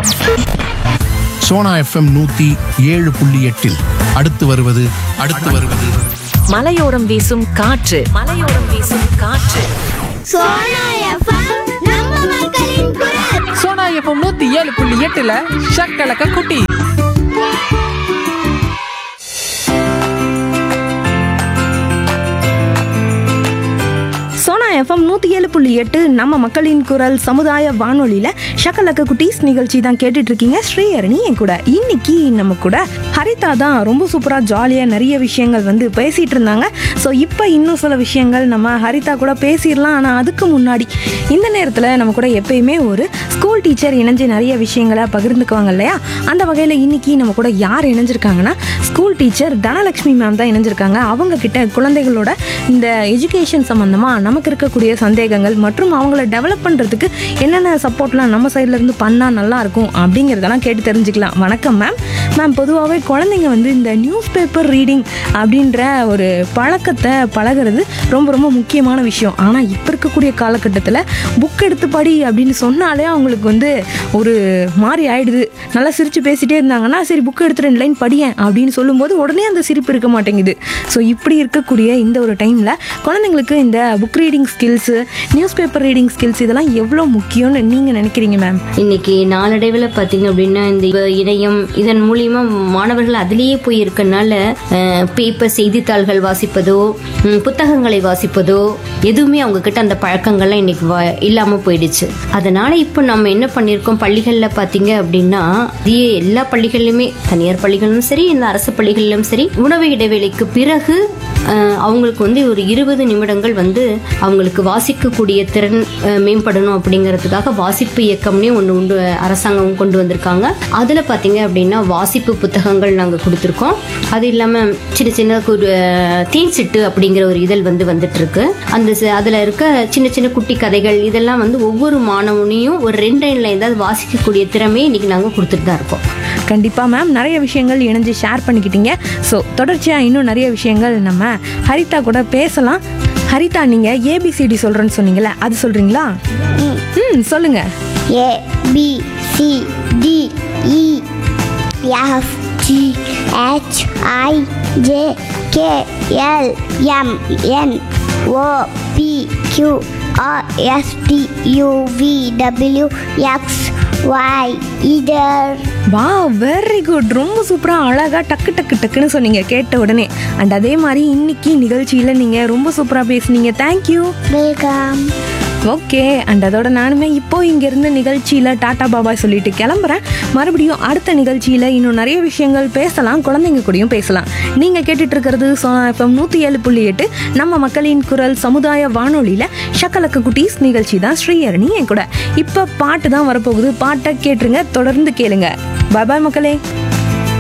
Sona FM 107.8 அடுத்து வருவது மலையோரம் வீசும் காற்று சோனா எஃப்எம் நம்ம மக்களின் குரல். சோனா எஃப்எம் 107.8 ஷக்கலக்க குட்டி. சோனா எஃப்எம் 107.8 நம்ம மக்களின் குரல் சமுதாய வானொலியில ஷக்கலக்க குட்டீஸ் நிகழ்ச்சி தான் கேட்டுட்டு இருக்கீங்க. ஸ்ரீஹரணி என் கூட. இன்னைக்கு நம்ம கூட ஹரிதா தான் ரொம்ப சூப்பரா ஜாலியா நிறைய விஷயங்கள் வந்து பேசிட்டு இருந்தாங்க. ஸோ இப்போ இன்னும் சில விஷயங்கள் நம்ம ஹரிதா கூட பேசிடலாம். ஆனால் அதுக்கு முன்னாடி இந்த நேரத்தில் நம்ம கூட எப்பயுமே ஒரு ஸ்கூல் டீச்சர் இணைஞ்சு நிறைய விஷயங்களை பகிர்ந்துக்குவாங்க இல்லையா? அந்த வகையில் இன்னைக்கு நம்ம கூட யார் இணைஞ்சிருக்காங்கன்னா ஸ்கூல் டீச்சர் தனலட்சுமி மேம் தான் இணைஞ்சிருக்காங்க. அவங்க கிட்ட குழந்தைகளோட இந்த எஜுகேஷன் சம்மந்தமாக நமக்கு இருக்கக்கூடிய சந்தேகங்கள் மற்றும் அவங்கள டெவலப் பண்ணுறதுக்கு என்னென்ன சப்போர்ட்லாம் நம்ம சைட்லேருந்து பண்ணால் நல்லாயிருக்கும் அப்படிங்கிறதெல்லாம் கேட்டு தெரிஞ்சுக்கலாம். வணக்கம் மேம். மேம், பொதுவாகவே குழந்தைங்க வந்து இந்த நியூஸ் பேப்பர் ரீடிங் அப்படின்ற ஒரு பழக்கத்தை பழகிறது ரொம்ப ரொம்ப முக்கியமான விஷயம். ஆனால் இப்போ இருக்கக்கூடிய காலகட்டத்தில் புக் எடுத்து படி அப்படின்னு சொன்னாலே அவங்களுக்கு வந்து ஒரு மாதிரி ஆயிடுது. நல்லா சிரித்து பேசிகிட்டே இருந்தாங்கன்னா சரி புக் எடுத்து 2 லைன் படியேன் அப்படின்னு சொல்லும்போது உடனே அந்த சிரிப்பு இருக்க மாட்டேங்குது. ஸோ இப்படி இருக்கக்கூடிய இந்த ஒரு டைமில் குழந்தைங்களுக்கு இந்த book reading skills, news paper reading skills இதெல்லாம் எவ்வளோ முக்கியம்னு நீங்கள் நினைக்கிறீங்க மேம்? இன்னைக்கு நாளடைவில் பார்த்தீங்க அப்படின்னா இந்த இணையம் இதன் மூலியமா மாணவர்கள் அதிலேயே போய் இருக்கனால பேப்பர் செய்தித்தாள்கள் வாசிப்பதோ புத்தகங்களை வாசிப்பதோ எதுவுமே அவங்க கிட்ட அந்த பழக்கங்கள்லாம் இன்னைக்கு இல்லாம போயிடுச்சு. அதனால இப்போ நம்ம என்ன பண்ணியிருக்கோம், பள்ளிகளில் பார்த்தீங்க அப்படின்னா எல்லா பள்ளிகளிலுமே தனியார் பள்ளிகளும் சரி இந்த அரசு பள்ளிகளிலும் சரி உணவு இடைவேளைக்கு பிறகு அவங்களுக்கு வந்து ஒரு 20 நிமிடங்கள் வந்து அவங்களுக்கு வாசிக்கக்கூடிய திறன் மேம்படணும் அப்படிங்கிறதுக்காக வாசிப்பு இயக்கம்னே ஒன்று அரசாங்கம் கொண்டு வந்திருக்காங்க. அதில் பார்த்தீங்க அப்படின்னா வாசிப்பு புத்தகங்கள் நாங்கள் கொடுத்துருக்கோம். அது இல்லாமல் சின்ன சின்ன ஒரு தேன்சிட்டு அப்படிங்கிற ஒரு இதழ் வந்துட்டு இருக்கு. அதில் இருக்க சின்ன சின்ன குட்டி கதைகள் இதெல்லாம் வந்து ஒவ்வொரு மாணவனையும் ஒரு 2 லைன் ஏதாவது வாசிக்கக்கூடிய திறமையை இன்னைக்கு நாங்கள் கொடுத்துட்டு தான் இருக்கோம். கண்டிப்பாக மேம், நிறைய விஷயங்கள் இணைஞ்சு ஷேர் பண்ணிக்கிட்டீங்க. ஸோ தொடர்ச்சியாக இன்னும் நிறைய விஷயங்கள் நம்ம ஹரிதா கூட பேசலாம். ஹரிதா, நீங்கள் ஏபிசிடி சொல்கிறேன்னு சொன்னீங்களே, அது சொல்கிறீங்களா? சொல்லுங்க. A B C D E F G H I J K L M N O P Q R S T U V W X Y இதர். வா, வெரி குட். ரொம்ப சூப்பராக அழகாக டக்கு டக்கு டக்குன்னு சொன்னீங்க கேட்ட உடனே. அண்ட் அதே மாதிரி இன்னைக்கு நிகழ்ச்சியில் நீங்கள் ரொம்ப சூப்பராக பேசுனீங்க. தேங்க்யூ. வெல்கம். ஓகே. அண்ட் அதோட நானுமே இப்போ இங்கேருந்து நிகழ்ச்சியில் டாட்டா பாபாய் சொல்லிட்டு கிளம்புறேன். மறுபடியும் அடுத்த நிகழ்ச்சியில் இன்னும் நிறைய விஷயங்கள் பேசலாம், குழந்தைங்க கூடயும் பேசலாம். நீங்கள் கேட்டுட்டு இருக்கிறது சோனா எஃப்எம் 107.8 நம்ம மக்களின் குரல் சமுதாய வானொலியில் ஷக்கலக்க குட்டீஸ் நிகழ்ச்சி தான். ஸ்ரீஹரணி என் கூட. இப்போ பாட்டு தான் வரப்போகுது. பாட்டை கேட்டுருங்க, தொடர்ந்து கேளுங்க. பாய் பாய் மக்களே.